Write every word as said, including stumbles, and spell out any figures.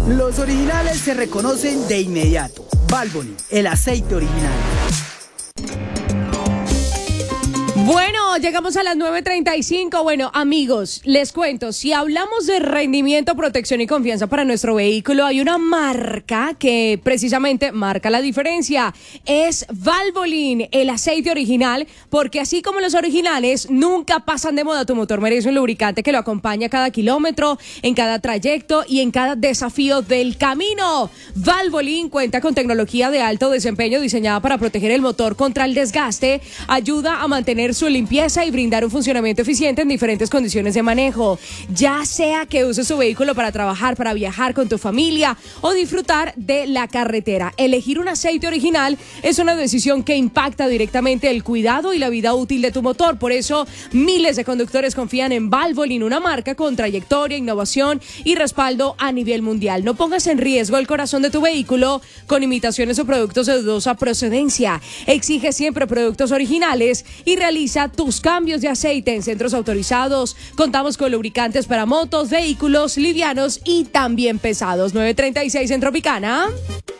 Los originales se reconocen de inmediato. Valvoline, el aceite original. Bueno, llegamos a las nueve treinta y cinco. Bueno, amigos, les cuento, si hablamos de rendimiento, protección y confianza para nuestro vehículo, hay una marca que precisamente marca la diferencia. Es Valvoline, el aceite original, porque así como los originales nunca pasan de moda, tu motor merece un lubricante que lo acompaña a cada kilómetro, en cada trayecto y en cada desafío del camino. Valvoline cuenta con tecnología de alto desempeño diseñada para proteger el motor contra el desgaste, ayuda a mantener su limpieza y brindar un funcionamiento eficiente en diferentes condiciones de manejo. Ya sea que uses tu vehículo para trabajar, para viajar con tu familia o disfrutar de la carretera, elegir un aceite original es una decisión que impacta directamente el cuidado y la vida útil de tu motor. Por eso, miles de conductores confían en Valvoline, una marca con trayectoria, innovación y respaldo a nivel mundial. No pongas en riesgo el corazón de tu vehículo con imitaciones o productos de dudosa procedencia. Exige siempre productos originales y realiza tus cambios de aceite en centros autorizados. Contamos con lubricantes para motos, vehículos livianos y también pesados. nueve treinta y seis en Tropicana.